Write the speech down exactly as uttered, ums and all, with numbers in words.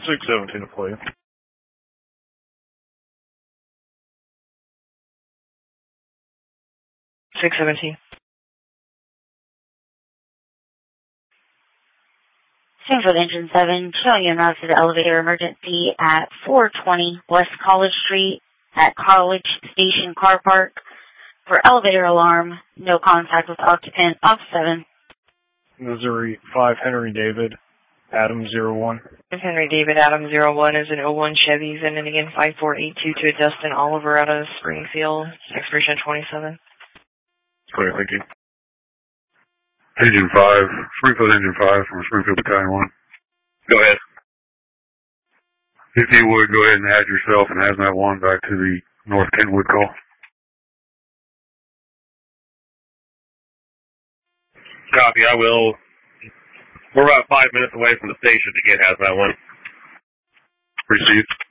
six seventeen to play. six seventeen. Sanford Engine seven, showing you now to the elevator emergency at four twenty West College Street at College Station Car Park. For elevator alarm, no contact with occupant of seven. Missouri five Henry David, Adam zero one. Henry David, Adam zero one is an oh one Chevy, and then again five four eight two to Dustin Oliver out of Springfield, expiration twenty-seven. Clear, thank you. Engine five, Springfield Engine five from Springfield Battalion one. Go ahead. If you would, go ahead and add yourself and Hazmat one back to the North Kentwood call. Copy, I will. We're about five minutes away from the station to get Hazmat one. Received.